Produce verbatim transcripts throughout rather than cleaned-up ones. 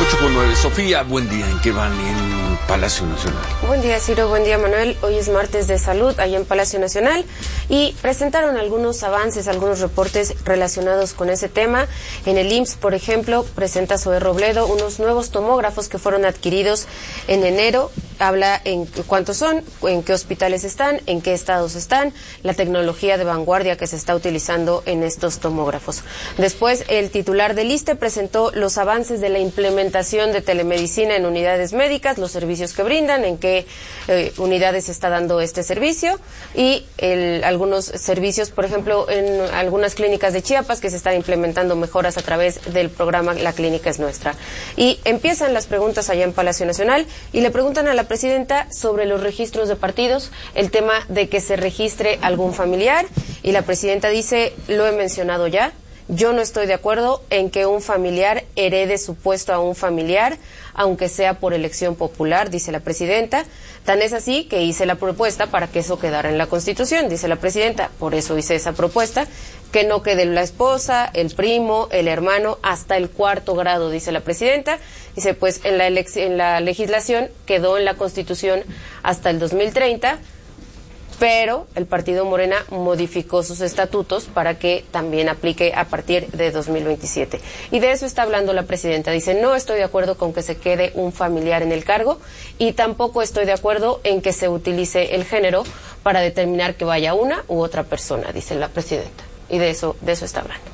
ocho con nueve. Sofía, buen día. ¿En qué van en Palacio Nacional? Buen día, Ciro. Buen día, Manuel. Hoy es martes de salud allá en Palacio Nacional y presentaron algunos avances, algunos reportes relacionados con ese tema. En el I M S S, por ejemplo, presenta Zoé Robledo unos nuevos tomógrafos que fueron adquiridos en enero. Habla en cuántos son, en qué hospitales están, en qué estados están, la tecnología de vanguardia que se está utilizando en estos tomógrafos. Después, el titular del ISSSTE presentó los avances de la implementación de telemedicina en unidades médicas, los servicios que brindan, en qué eh, unidades se está dando este servicio y el, algunos servicios, por ejemplo, en algunas clínicas de Chiapas que se están implementando mejoras a través del programa La Clínica es Nuestra. Y empiezan las preguntas allá en Palacio Nacional y le preguntan a la presidenta sobre los registros de partidos, el tema de que se registre algún familiar, y la presidenta dice, lo he mencionado ya, yo no estoy de acuerdo en que un familiar herede su puesto a un familiar, aunque sea por elección popular, dice la presidenta. Tan es así que hice la propuesta para que eso quedara en la Constitución, dice la presidenta, por eso hice esa propuesta, que no quede la esposa, el primo, el hermano, hasta el cuarto grado, dice la presidenta. Dice, pues en la, en la legislación quedó en la Constitución hasta el dos mil treinta, pero el partido Morena modificó sus estatutos para que también aplique a partir de dos mil veintisiete. Y de eso está hablando la presidenta. Dice, no estoy de acuerdo con que se quede un familiar en el cargo y tampoco estoy de acuerdo en que se utilice el género para determinar que vaya una u otra persona, dice la presidenta. Y de eso, de eso está hablando.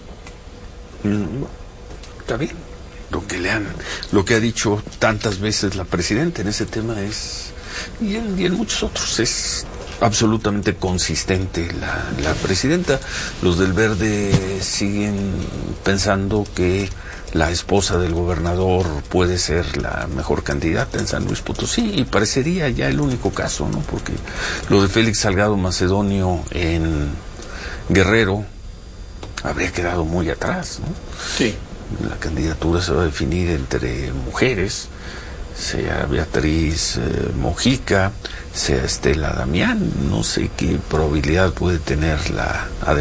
Mm, está bien. Lo que le han, lo que ha dicho tantas veces la presidenta en ese tema es, y en, y en muchos otros, es absolutamente consistente la, la presidenta. Los del Verde siguen pensando que la esposa del gobernador puede ser la mejor candidata en San Luis Potosí, y parecería ya el único caso, ¿no? Porque lo de Félix Salgado Macedonio en Guerrero habría quedado muy atrás, ¿no? Sí. La candidatura se va a definir entre mujeres, sea Beatriz eh, Mojica, sea Estela Damián. No sé qué probabilidad puede tener la